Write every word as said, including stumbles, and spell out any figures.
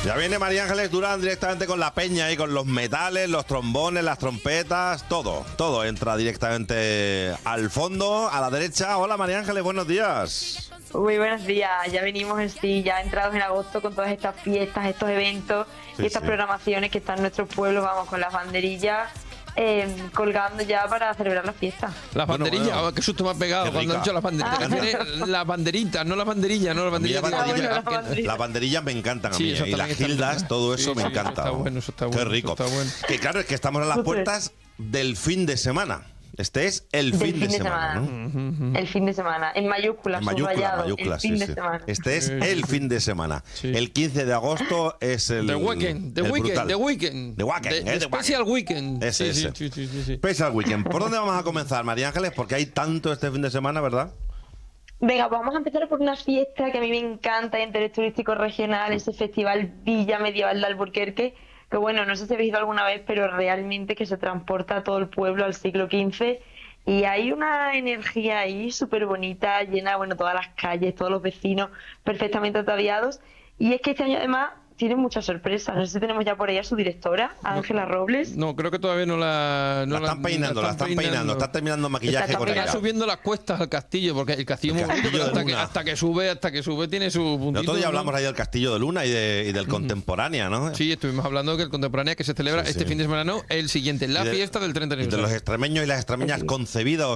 Ya viene María Ángeles Durán directamente con la peña y con los metales, los trombones, las trompetas, todo, todo entra directamente al fondo, a la derecha. Hola María Ángeles, buenos días. Muy buenos días, ya venimos en sí, ya entrados en agosto con todas estas fiestas, estos eventos Sí, y estas sí. programaciones que están en nuestros pueblos, vamos, con las banderillas eh, colgando ya para celebrar la fiesta. Las Bueno, banderillas, bueno. oh, qué susto me ha pegado Qué cuando rica. han dicho las banderillas. Ah. Te refieres las banderitas, no las banderillas, no las A mí banderillas. las que- banderillas, Ah, bueno, las banderillas. las banderillas me encantan a Sí, mí, eso ¿eh? y las también está gildas, bien. todo eso Sí, me sí, encanta. eso está bueno, eso está Qué bueno, rico. eso está bueno. Que claro, es que estamos a las Súper. puertas del fin de semana. Este es el Del fin, de, semana, ¿no? El fin de semana, en mayúsculas, En mayúsculas, subrayado, mayúsculas, el fin sí, de sí. semana. Este es Sí, el sí. fin de semana. Sí. El quince de agosto es el The Weekend, The el Weekend, brutal. The Weekend. The Weekend, The- eh, The The Special Weekend. Ese, sí, ese. sí, sí, sí, sí. Special Weekend. ¿Por dónde vamos a comenzar, María Ángeles? Porque hay tanto este fin de semana, ¿verdad? Venga, pues vamos a empezar por una fiesta que a mí me encanta, de interés turístico regional, ese Festival Villa Medieval de Alburquerque, que bueno, no sé si habéis ido alguna vez, pero realmente que se transporta a todo el pueblo al siglo quince y hay una energía ahí súper bonita, llena, bueno, todas las calles, todos los vecinos perfectamente ataviados. Y es que este año además tiene muchas sorpresas. No sé si tenemos ya por ahí a su directora, Ángela Robles. No, creo que todavía no la... No la están peinando, la están peinando. Está terminando maquillaje Está con peinando. ella. Está subiendo las cuestas al castillo, porque el castillo El es muy bonito, castillo pero de hasta que, Luna. hasta que sube, hasta que sube tiene su puntito. El otro día ¿no? hablamos ahí del Castillo de Luna y, de, y del Contemporánea, ¿no? Sí, estuvimos hablando que el contemporáneo que se celebra Sí, este sí. fin de semana, no, el siguiente, la Y de- fiesta del treinta Y de los aniversario. extremeños y las extremeñas concebidos